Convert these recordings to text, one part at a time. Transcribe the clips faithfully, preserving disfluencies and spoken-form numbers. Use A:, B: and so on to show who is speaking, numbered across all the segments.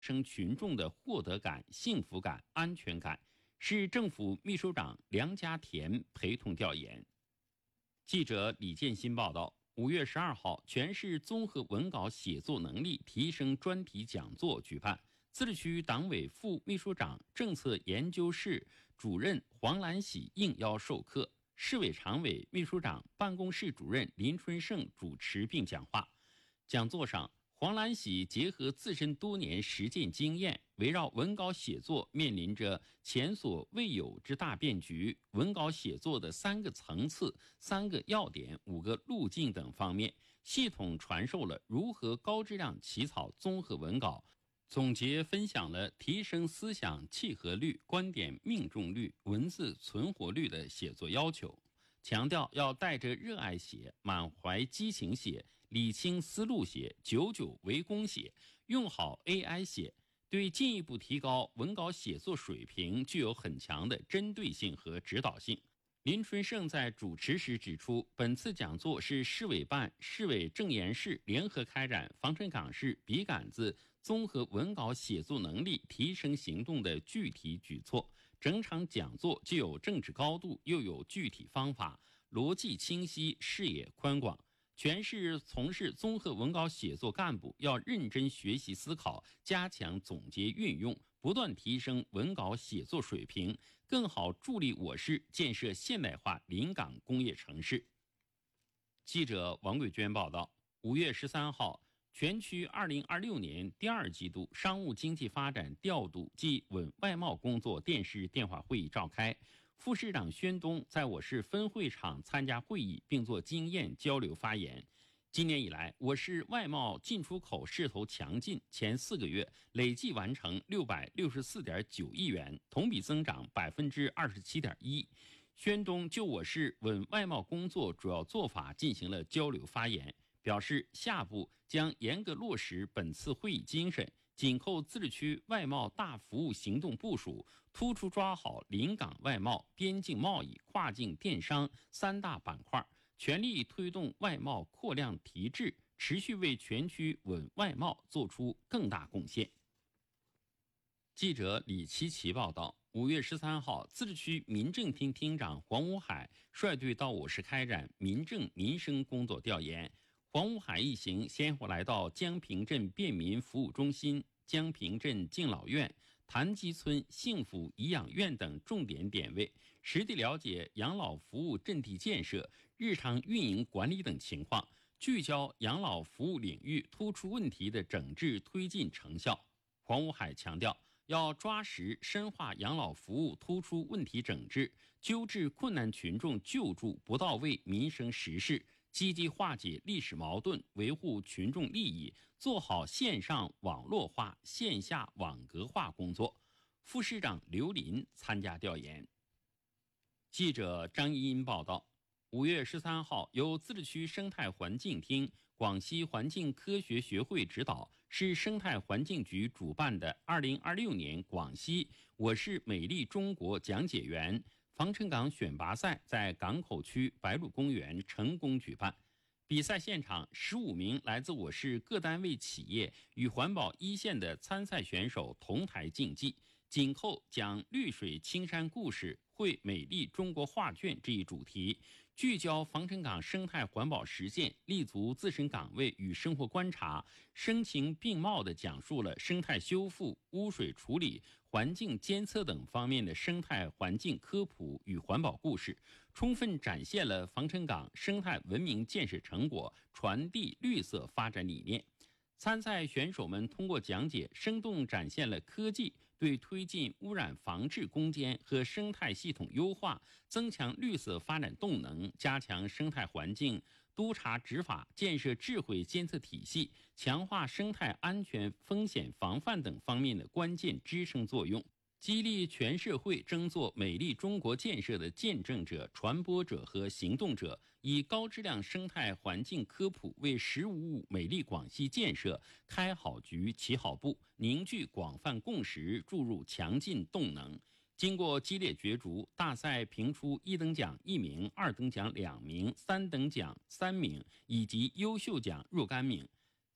A: 升群众的获得感、幸福感、安全感。市政府秘书长梁家田陪同调研。记者李建新报道，五月十二号，全市综合文稿写作能力提升专题讲座举办，自治区党委副秘书长、政策研究室主任黄兰喜应邀授课，市委常委、秘书长办公室主任林春胜主持并讲话。讲座上，黄兰喜结合自身多年实践经验，围绕文稿写作面临着前所未有之大变局，文稿写作的三个层次、三个要点、五个路径等方面，系统传授了如何高质量起草综合文稿，总结分享了提升思想契合率、观点命中率、文字存活率的写作要求。强调要带着热爱写，满怀激情写，理清思路写，久久为功写，用好 A I 写，对进一步提高文稿写作水平具有很强的针对性和指导性。林春胜在主持时指出，本次讲座是市委办、市委政研室联合开展防城港市笔杆子综合文稿写作能力提升行动的具体举措。整场讲座既有政治高度，又有具体方法，逻辑清晰，视野宽广。全市从事综合文稿写作干部要认真学习思考，加强总结运用，不断提升文稿写作水平，更好助力我市建设现代化临港工业城市。记者王桂娟报道，五月十三号，全区二零二六年第二季度商务经济发展调度及稳外贸工作电视电话会议召开，副市长宣东在我市分会场参加会议并做经验交流发言。今年以来，我市外贸进出口势头强劲，前四个月累计完成六百六十四点九亿元，同比增长百分之二十七点一。宣东就我市稳外贸工作主要做法进行了交流发言，表示下步将严格落实本次会议精神，紧扣自治区外贸大服务行动部署，突出抓好临港外贸、边境贸易、跨境电商三大板块，全力推动外贸扩量提质，持续为全区稳外贸做出更大贡献。记者李奇奇报道，五月十三号，自治区民政厅厅长黄武海率队到我市开展民政民生工作调研。黄武海一行先后来到江平镇便民服务中心、江平镇敬老院、潭基村幸福颐养院等重点点位，实地了解养老服务阵地建设、日常运营管理等情况，聚焦养老服务领域突出问题的整治推进成效。黄武海强调，要抓实深化养老服务突出问题整治，纠治困难群众救助不到位民生实事，积极化解历史矛盾，维护群众利益，做好线上网络化、线下网格化工作。副市长刘林参加调研。记者张一英报道，五月十三号，由自治区生态环境厅、广西环境科学学会指导，市生态环境局主办的二零二六年广西我市美丽中国讲解员防城港选拔赛在港口区白鹿公园成功举办。比赛现场，十五名来自我市各单位企业与环保一线的参赛选手同台竞技，紧扣讲绿水青山故事、绘美丽中国画卷这一主题，聚焦防城港生态环保实践，立足自身岗位与生活观察，声情并茂地讲述了生态修复、污水处理、环境监测等方面的生态环境科普与环保故事，充分展现了防城港生态文明建设成果，传递绿色发展理念。参赛选手们通过讲解，生动展现了科技对推进污染防治攻坚和生态系统优化、增强绿色发展动能、加强生态环境督察执法、建设智慧监测体系、强化生态安全风险防范等方面的关键支撑作用，激励全社会争做美丽中国建设的见证者、传播者和行动者，以高质量生态环境科普为“十五五”美丽广西建设开好局、起好步，凝聚广泛共识，注入强劲动能。经过激烈角逐，大赛评出一等奖一名、二等奖两名、三等奖三名以及优秀奖若干名。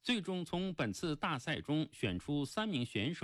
A: 最终从本次大赛中选出三名选手。